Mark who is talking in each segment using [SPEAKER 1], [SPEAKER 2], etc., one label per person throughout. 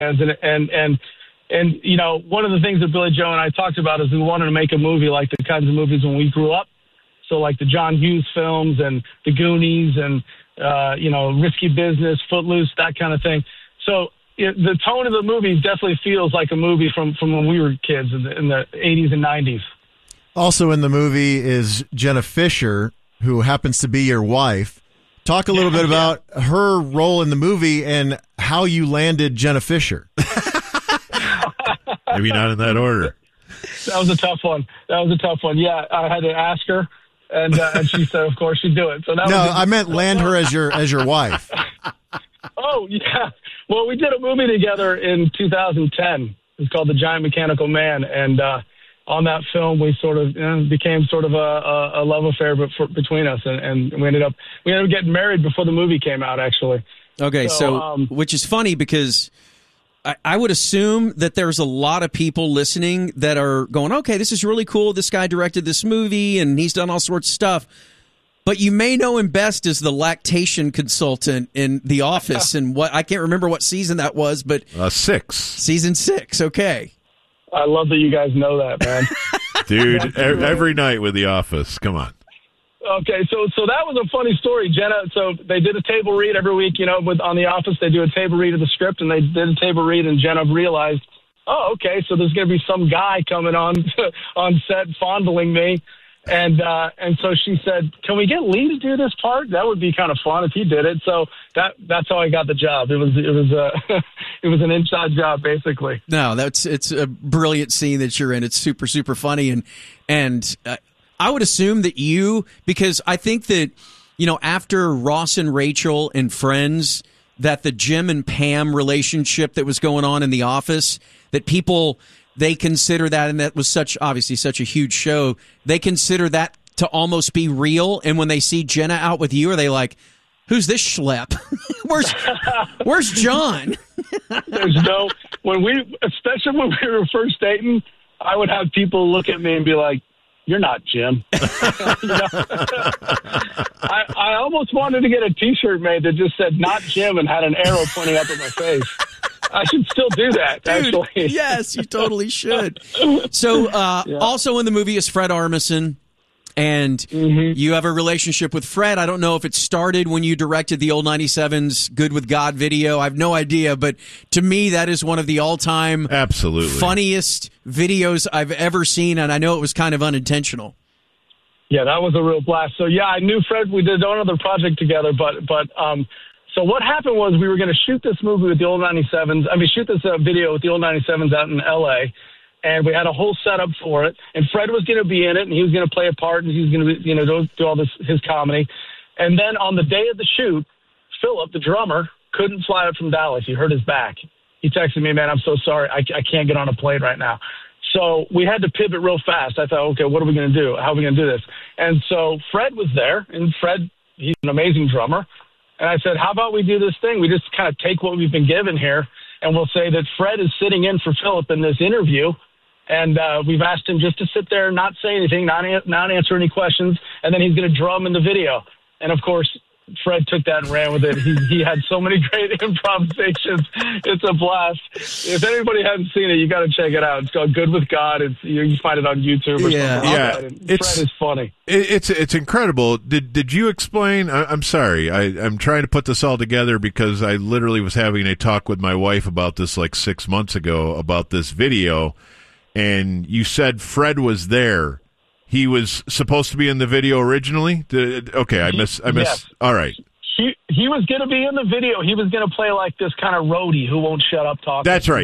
[SPEAKER 1] And you know, one of the things that Billy Joe and I talked about is we wanted to make a movie like the kinds of movies when we grew up. So like the John Hughes films and the Goonies and, you know, Risky Business, Footloose, that kind of thing. So the tone of the movie definitely feels like a movie from when we were kids in the 80s and 90s.
[SPEAKER 2] Also in the movie is Jenna Fischer, who happens to be your wife. Talk a little bit about her role in the movie and how you landed Jenna Fischer.
[SPEAKER 3] Maybe not in that order.
[SPEAKER 1] That was a tough one. Yeah, I had to ask her. And she said, of course, she'd do it. So
[SPEAKER 2] I meant land her as your wife.
[SPEAKER 1] Oh, yeah. Well, we did a movie together in 2010. It's called The Giant Mechanical Man. And on that film, we sort of became sort of a love affair between us. And we ended up getting married before the movie came out, actually.
[SPEAKER 4] Okay, so which is funny because I would assume that there's a lot of people listening that are going, okay, this is really cool. This guy directed this movie and he's done all sorts of stuff. But you may know him best as the lactation consultant in The Office. And I can't remember what season that was, but
[SPEAKER 3] 6.
[SPEAKER 4] Season 6. Okay.
[SPEAKER 1] I love that you guys know that, man.
[SPEAKER 3] Dude, every night with The Office. Come on.
[SPEAKER 1] Okay, so that was a funny story, Jenna. So they did a table read every week, you know, on The Office. They do a table read of the script, and they did a table read, and Jenna realized, oh, okay, so there's going to be some guy coming on set fondling me, and so she said, can we get Lee to do this part? That would be kind of fun if he did it. So that's how I got the job. It was it was an inside job, basically.
[SPEAKER 4] No, it's a brilliant scene that you're in. It's super, super funny, and I would assume that because I think that, you know, after Ross and Rachel and Friends, that the Jim and Pam relationship that was going on in The Office, that people, they consider that, and that was obviously such a huge show, they consider that to almost be real. And when they see Jenna out with you, are they like, who's this schlep? Where's John?
[SPEAKER 1] Especially when we were first dating, I would have people look at me and be like, you're not Jim. I almost wanted to get a T-shirt made that just said "not Jim" and had an arrow pointing up at my face. I should still do that,
[SPEAKER 4] dude,
[SPEAKER 1] actually.
[SPEAKER 4] Yes, you totally should. So, also in the movie is Fred Armisen, and you have a relationship with Fred. I don't know if it started when you directed the old 97's Good with God video. I have no idea, but to me, that is one of the all-time funniest videos I've ever seen, and I know it was kind of unintentional.
[SPEAKER 1] Yeah, that was a real blast. So, yeah, I knew Fred. We did another project together, but so what happened was we were going to shoot this movie with the old 97s. shoot this video with the old 97s out in L.A., and we had a whole setup for it. And Fred was going to be in it, and he was going to play a part, and he was going to, you know, do all his comedy. And then on the day of the shoot, Philip, the drummer, couldn't fly up from Dallas. He hurt his back. He texted me, man, I'm so sorry. I can't get on a plane right now. So we had to pivot real fast. I thought, okay, what are we going to do? How are we going to do this? And so Fred was there, and Fred, he's an amazing drummer. And I said, how about we do this thing? We just kind of take what we've been given here, and we'll say that Fred is sitting in for Philip in this interview. And we've asked him just to sit there and not say anything, not answer any questions, and then he's going to drum in the video. And, of course, Fred took that and ran with it. He had so many great improvisations. It's a blast. If anybody hasn't seen it, you got to check it out. It's called Good with God. You can find it on YouTube or something.
[SPEAKER 3] Yeah.
[SPEAKER 1] Fred is funny.
[SPEAKER 3] It's incredible. Did you explain? I'm sorry. I'm trying to put this all together because I literally was having a talk with my wife about this like 6 months ago about this video. And you said Fred was there. He was supposed to be in the video originally? Okay, I miss. Yes. All right.
[SPEAKER 1] He was going to be in the video. He was going to play like this kind of roadie who won't shut up talking.
[SPEAKER 3] That's right.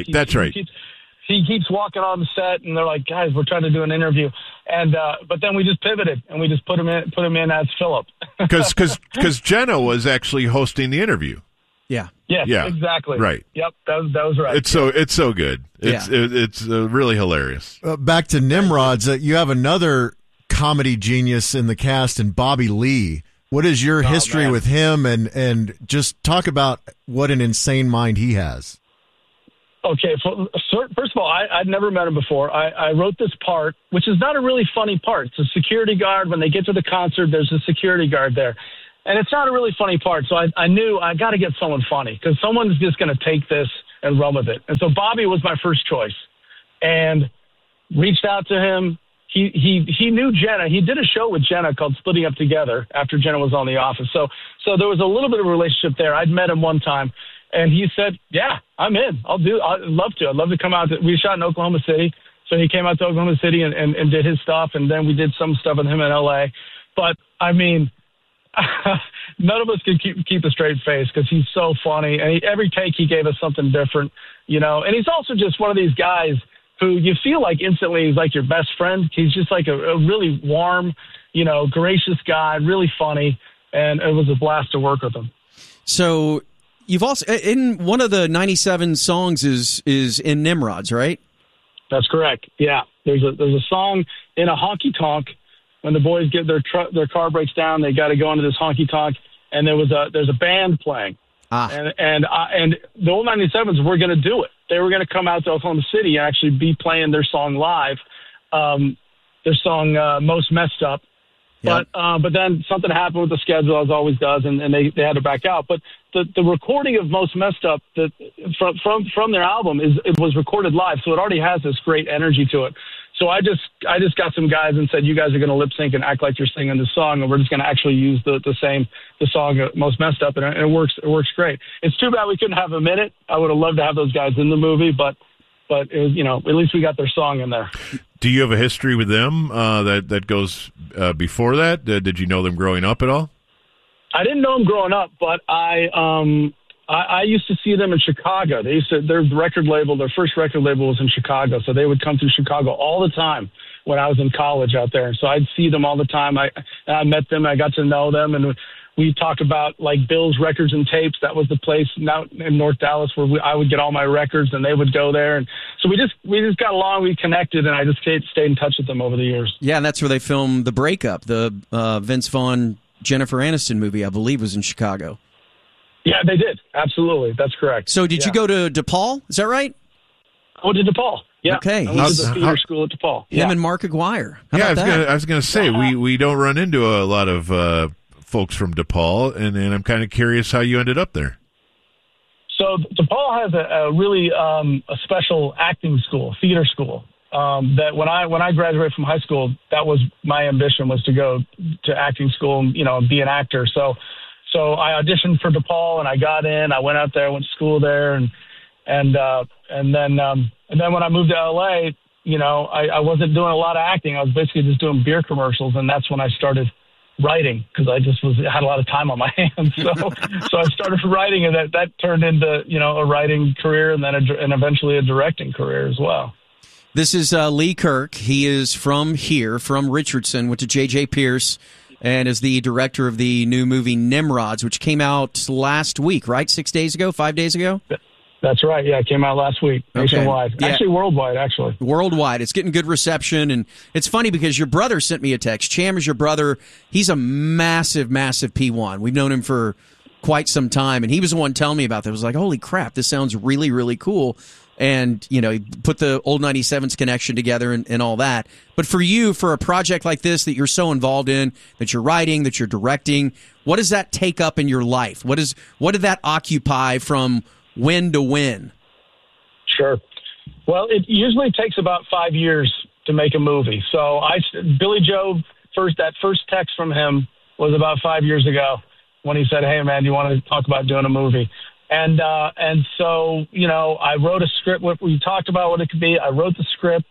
[SPEAKER 1] He keeps walking on the set, and they're like, guys, we're trying to do an interview. And but then we just pivoted, and we just put him in as Philip.
[SPEAKER 3] Because Jenna was actually hosting the interview.
[SPEAKER 4] Yeah.
[SPEAKER 1] Yes, yeah, exactly.
[SPEAKER 3] Right.
[SPEAKER 1] Yep, that was right.
[SPEAKER 3] It's so good. It's really hilarious.
[SPEAKER 2] Back to Nimrods, you have another comedy genius in the cast, and Bobby Lee. What is your history with him, and just talk about what an insane mind he has?
[SPEAKER 1] Okay, first of all, I'd never met him before. I wrote this part, which is not a really funny part. It's a security guard. When they get to the concert, there's a security guard there. And it's not a really funny part, so I knew I got to get someone funny because someone's just going to take this and run with it. And so Bobby was my first choice, and reached out to him. He knew Jenna. He did a show with Jenna called Splitting Up Together after Jenna was on The Office. So there was a little bit of a relationship there. I'd met him one time, and he said, "Yeah, I'm in. I'd love to. I'd love to come out." We shot in Oklahoma City, so he came out to Oklahoma City and did his stuff, and then we did some stuff with him in L.A. But I mean, none of us could keep a straight face because he's so funny, and every take he gave us something different, you know. And he's also just one of these guys who you feel like instantly he's like your best friend. He's just like a really warm, you know, gracious guy, really funny, and it was a blast to work with him.
[SPEAKER 4] So you've also, in one of the 97 songs is in Nimrods, right? That's
[SPEAKER 1] correct. Yeah. There's a song in a honky tonk when the boys get their car breaks down, they got to go into this honky tonk, and there's a band playing. And the old 97s were going to do it. They were going to come out to Oklahoma City and actually be playing their song live, their song Most Messed Up. Yep. But then something happened with the schedule, as always does, and they had to back out. But the recording of Most Messed Up from their album it was recorded live, so it already has this great energy to it. So I just got some guys and said, you guys are going to lip sync and act like you're singing this song, and we're just going to actually use the song Most Messed Up, and it works great. It's too bad we couldn't have them in it. I would have loved to have those guys in the movie, but it was, you know, at least we got their song in there.
[SPEAKER 3] Do you have a history with them that goes before that? Did you know them growing up at all?
[SPEAKER 1] I didn't know them growing up, but I used to see them in Chicago. Their first record label was in Chicago, so they would come through Chicago all the time when I was in college out there. So I'd see them all the time. I met them, I got to know them, and we talked about like Bill's Records and Tapes. That was the place out in North Dallas where I would get all my records, and they would go there. And so we just got along, we connected, and I just stayed in touch with them over the years.
[SPEAKER 4] Yeah, and that's where they filmed The Breakup, the Vince Vaughn, Jennifer Aniston movie, I believe, was in Chicago.
[SPEAKER 1] Yeah, they did. Absolutely. That's correct.
[SPEAKER 4] So did you go to DePaul? Is that right?
[SPEAKER 1] I went to DePaul. Yeah.
[SPEAKER 4] Okay.
[SPEAKER 1] I went to the theater school at DePaul.
[SPEAKER 4] Him and Mark Aguirre.
[SPEAKER 3] I was going to say, we don't run into a lot of folks from DePaul, and I'm kind of curious how you ended up there.
[SPEAKER 1] So DePaul has a really a special acting school, theater school. That when I graduated from high school, that was my ambition, was to go to acting school and, you know, be an actor. So I auditioned for DePaul and I got in. I went out there, went to school there, and then when I moved to LA, you know, I wasn't doing a lot of acting. I was basically just doing beer commercials, and that's when I started writing, because I just had a lot of time on my hands. So I started writing, and that turned into, you know, a writing career, and then and eventually a directing career as well.
[SPEAKER 4] This is Lee Kirk. He is from Richardson, went to J.J. Pierce, and is the director of the new movie Nimrods, which came out last week, right? 5 days ago?
[SPEAKER 1] That's right. Yeah, it came out last week, nationwide. Yeah. Actually, worldwide, actually.
[SPEAKER 4] Worldwide. It's getting good reception, and it's funny because your brother sent me a text. Cham is your brother. He's a massive, massive P1. We've known him for quite some time, and he was the one telling me about that. I was like, holy crap, this sounds really, really cool. And, you know, put the old 97s connection together and all that. But for you, for a project like this that you're so involved in, that you're writing, that you're directing, what does that take up in your life? What did that occupy from when to when?
[SPEAKER 1] Sure. Well, it usually takes about 5 years to make a movie. So Billy Joe, that first text from him was about 5 years ago when he said, hey, man, do you want to talk about doing a movie? And so, you know, I wrote a script. We talked about what it could be. I wrote the script.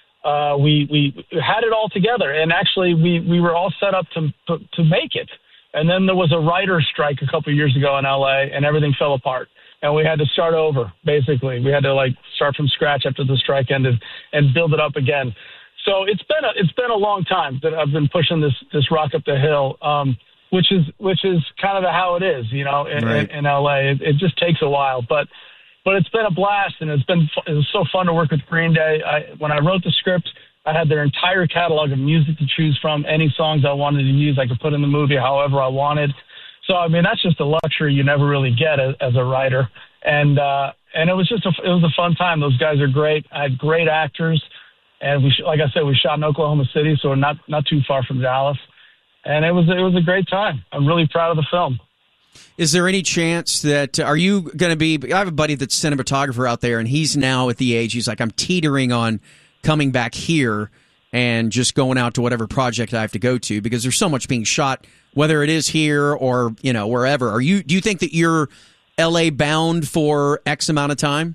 [SPEAKER 1] We had it all together, and actually we were all set up to make it. And then there was a writer's strike a couple of years ago in LA, and everything fell apart. And we had to start over, basically. We had to start from scratch after the strike ended and build it up again. So it's been a long time that I've been pushing this rock up the hill. Which is kind of how it is, you know, in LA. It just takes a while, but it's been a blast, and it was so fun to work with Green Day. When I wrote the script, I had their entire catalog of music to choose from. Any songs I wanted to use, I could put in the movie however I wanted. So I mean, that's just a luxury you never really get as a writer. And it was it was a fun time. Those guys are great. I had great actors, and like I said, we shot in Oklahoma City, so we're not too far from Dallas. And it was a great time. I'm really proud of the film.
[SPEAKER 4] Is there any chance that, are you going to be, I have a buddy that's a cinematographer out there, and he's now at the age, he's like, I'm teetering on coming back here and just going out to whatever project I have to go to, because there's so much being shot, whether it is here or, wherever. Do you think that you're LA bound for X amount of time?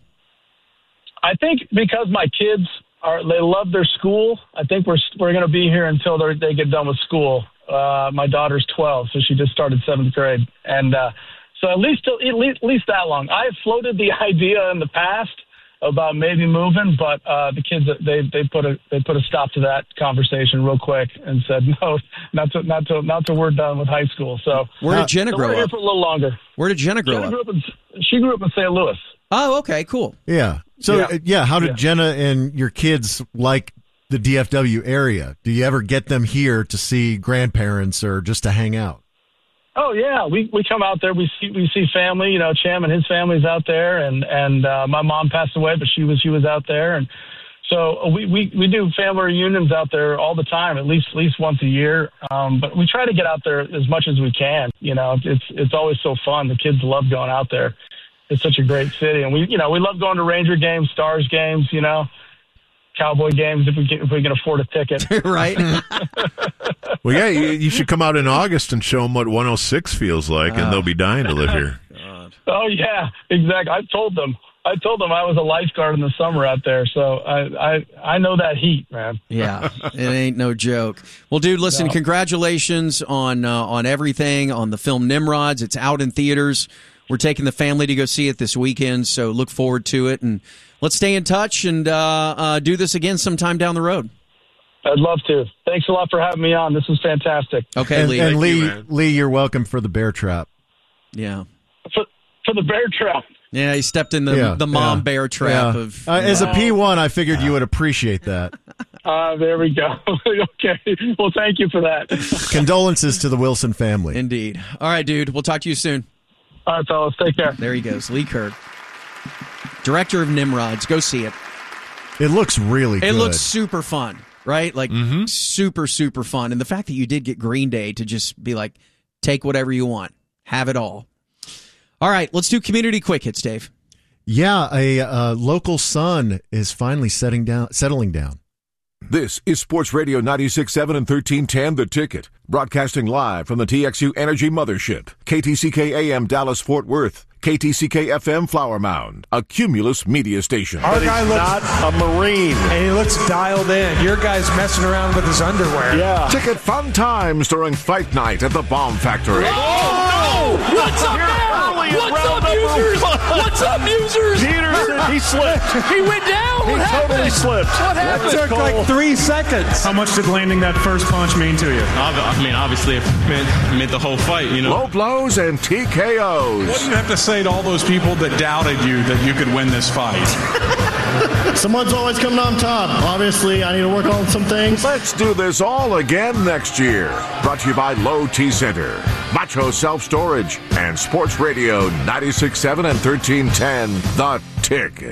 [SPEAKER 1] I think because my kids they love their school. I think we're going to be here until they get done with school. My daughter's 12, so she just started 7th grade, and so at least that long. I have floated the idea in the past about maybe moving, but the kids they put a stop to that conversation real quick and said no, not till we're done with high school. So
[SPEAKER 4] where did Jenna grow
[SPEAKER 1] we're
[SPEAKER 4] up?
[SPEAKER 1] Here for a little longer.
[SPEAKER 4] Where did Jenna grow up?
[SPEAKER 1] She grew up in St. Louis.
[SPEAKER 4] Oh, okay, cool.
[SPEAKER 2] Yeah. So how did Jenna and your kids like the DFW area? Do you ever get them here to see grandparents or just to hang out?
[SPEAKER 1] Oh yeah, we come out there. We see family. Cham and his family's out there, and my mom passed away, but she was out there, and so we do family reunions out there all the time, at least once a year. But we try to get out there as much as we can. It's always so fun. The kids love going out there. It's such a great city, and we love going to Ranger games, Stars games, Cowboy games if we can afford a ticket.
[SPEAKER 4] Right.
[SPEAKER 3] Well, yeah, you should come out in August and show them what 106 feels like, and they'll be dying to live here.
[SPEAKER 4] God.
[SPEAKER 1] Oh yeah, exactly. I told them I was a lifeguard in the summer out there, so I know that heat, man.
[SPEAKER 4] Yeah, it ain't no joke. Well, dude, listen, congratulations on everything, on the film Nimrods. It's out in theaters. We're taking the family to go see it this weekend, so look forward to it, and let's stay in touch and do this again sometime down the road.
[SPEAKER 1] I'd love to. Thanks a lot for having me on. This was fantastic.
[SPEAKER 4] Okay, Lee.
[SPEAKER 2] And Lee, you're welcome for the bear trap.
[SPEAKER 4] Yeah.
[SPEAKER 1] For the bear trap.
[SPEAKER 4] Yeah, he stepped in the mom bear trap of.
[SPEAKER 2] As a P1, I figured you would appreciate that.
[SPEAKER 1] There we go. Okay. Well, thank you for that.
[SPEAKER 2] Condolences to the Wilson family.
[SPEAKER 4] Indeed. All right, dude. We'll talk to you soon.
[SPEAKER 1] All right, fellas. Take care.
[SPEAKER 4] There he goes. Lee Kirk, director of Nimrods. Go see it.
[SPEAKER 2] It looks really good.
[SPEAKER 4] It looks super fun, right? Like super, super fun. And the fact that you did get Green Day to just be like, take whatever you want. Have it all. All right, let's do community quick hits, Dave.
[SPEAKER 2] Yeah, a local sun is finally settling down.
[SPEAKER 5] This is Sports Radio 96.7 and 1310 The Ticket, broadcasting live from the TXU Energy Mothership, KTCK AM Dallas Fort Worth, KTCK FM Flower Mound, a Cumulus media station.
[SPEAKER 6] Our guy looks not a Marine, and he looks dialed in. Your guy's messing around with his underwear.
[SPEAKER 5] Yeah. Ticket fun times during fight night at the Bomb Factory.
[SPEAKER 7] Oh, no! What's up there? What's up, users? What's up, users?
[SPEAKER 6] Peterson, he slipped.
[SPEAKER 7] He went down.
[SPEAKER 6] He totally slipped.
[SPEAKER 7] What happened?
[SPEAKER 6] It took like 3 seconds.
[SPEAKER 8] How much did landing that first punch mean to you?
[SPEAKER 9] I mean, obviously, it meant the whole fight,
[SPEAKER 5] Low blows and TKOs.
[SPEAKER 8] What do you have to say to all those people that doubted you that you could win this fight?
[SPEAKER 10] Someone's always coming on top. Obviously, I need to work on some things.
[SPEAKER 5] Let's do this all again next year. Brought to you by Low T Center, Macho Self Storage, and Sports Radio 96.7 and 1310 The Ticket.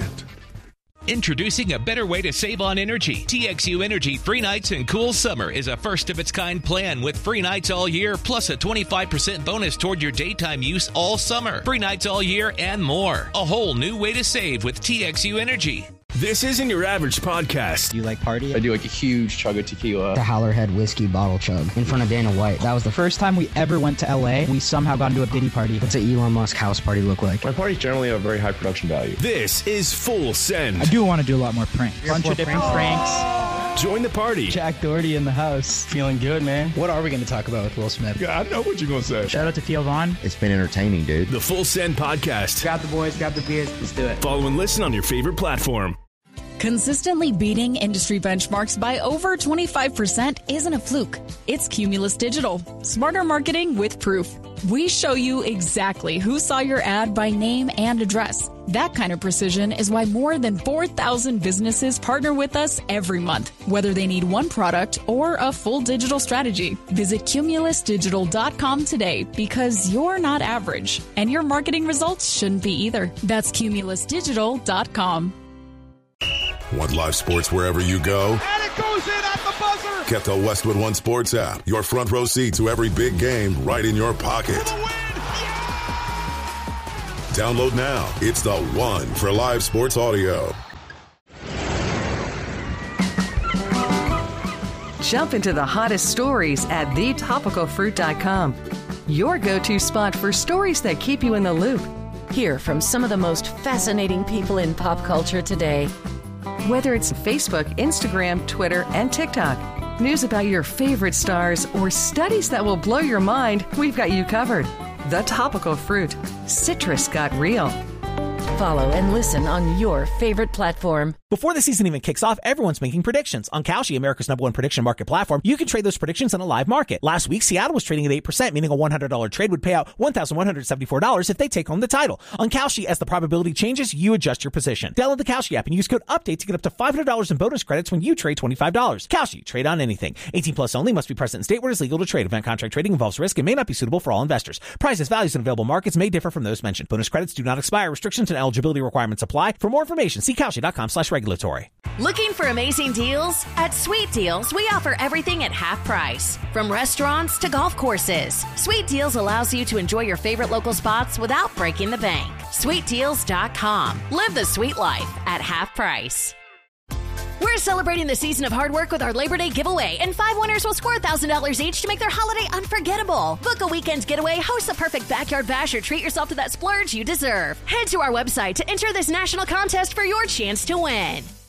[SPEAKER 11] Introducing a better way to save on energy. TXU Energy Free Nights and Cool Summer is a first-of-its-kind plan with free nights all year, plus a 25% bonus toward your daytime use all summer. Free nights all year and more. A whole new way to save with TXU Energy.
[SPEAKER 12] This isn't your average podcast.
[SPEAKER 13] Do you like party?
[SPEAKER 14] I do like a huge chug of tequila.
[SPEAKER 13] The Howlerhead whiskey bottle chug in front of Dana White. That was the first time we ever went to LA. We somehow got into a Diddy party. What's an Elon Musk house party look like?
[SPEAKER 14] My parties generally have a very high production value.
[SPEAKER 12] This is Full Send.
[SPEAKER 13] I do want to do a lot more pranks. Bunch of different pranks.
[SPEAKER 12] Join the party.
[SPEAKER 13] Jack Doherty in the house.
[SPEAKER 14] Feeling good, man.
[SPEAKER 13] What are we going to talk about with Will Smith?
[SPEAKER 8] Yeah, I know what you're going to say.
[SPEAKER 13] Shout out to Theo Vaughn.
[SPEAKER 15] It's been entertaining, dude.
[SPEAKER 12] The Full Send podcast.
[SPEAKER 13] Grab the boys, grab the beers. Let's do it.
[SPEAKER 12] Follow and listen on your favorite platform.
[SPEAKER 16] Consistently beating industry benchmarks by over 25% isn't a fluke. It's Cumulus Digital. Smarter marketing with proof. We show you exactly who saw your ad by name and address. That kind of precision is why more than 4,000 businesses partner with us every month, whether they need one product or a full digital strategy. Visit cumulusdigital.com today because you're not average, and your marketing results shouldn't be either. That's cumulusdigital.com.
[SPEAKER 17] Want live sports wherever you go?
[SPEAKER 6] And it goes in at the buzzer.
[SPEAKER 17] Get the Westwood One Sports app. Your front row seat to every big game right in your pocket. Download now. It's the one for live sports audio.
[SPEAKER 15] Jump into the hottest stories at thetopicalfruit.com. Your go-to spot for stories that keep you in the loop.
[SPEAKER 18] Hear from some of the most fascinating people in pop culture today.
[SPEAKER 15] Whether it's Facebook, Instagram, Twitter, and TikTok, news about your favorite stars, or studies that will blow your mind, we've got you covered. The Topical Fruit. Citrus got real.
[SPEAKER 18] Follow and listen on your favorite platform.
[SPEAKER 19] Before the season even kicks off, everyone's making predictions. On Kalshi, America's #1 prediction market platform, you can trade those predictions in a live market. Last week, Seattle was trading at 8%, meaning a $100 trade would pay out $1,174 if they take home the title. On Kalshi, as the probability changes, you adjust your position. Download the Kalshi app and use code UPDATE to get up to $500 in bonus credits when you trade $25. Kalshi, trade on anything. 18 plus only, must be present in state where it is legal to trade. Event contract trading involves risk and may not be suitable for all investors. Prices, values, and available markets may differ from those mentioned. Bonus credits do not expire. Restrictions and eligibility requirements apply. For more information, see Kalshi.com/regulatory.
[SPEAKER 20] Looking for amazing deals? At Sweet Deals, we offer everything at half price. From restaurants to golf courses. Sweet Deals allows you to enjoy your favorite local spots without breaking the bank. SweetDeals.com. Live the sweet life at half price. We're celebrating the season of hard work with our Labor Day giveaway, and 5 winners will score $1,000 each to make their holiday unforgettable. Book a weekend getaway, host the perfect backyard bash, or treat yourself to that splurge you deserve. Head to our website to enter this national contest for your chance to win.